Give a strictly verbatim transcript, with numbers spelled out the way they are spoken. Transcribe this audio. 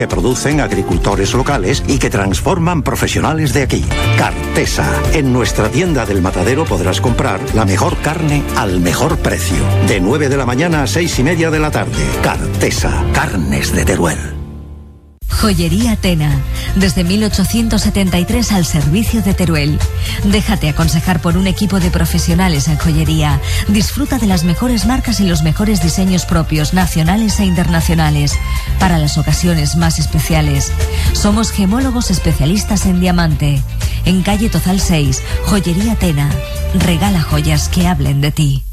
que producen agricultores locales y que transforman profesionales de aquí. Cartesa. En nuestra tienda del Matadero podrás comprar la mejor carne al mejor precio. De nueve de la mañana a seis y media de la tarde. Cartesa. Carnes de Teruel. Joyería Tena, desde mil ochocientos setenta y tres al servicio de Teruel. Déjate aconsejar por un equipo de profesionales en joyería. Disfruta de las mejores marcas y los mejores diseños propios, nacionales e internacionales, para las ocasiones más especiales. Somos gemólogos especialistas en diamante. En calle Tozal seis, Joyería Tena. Regala joyas que hablen de ti.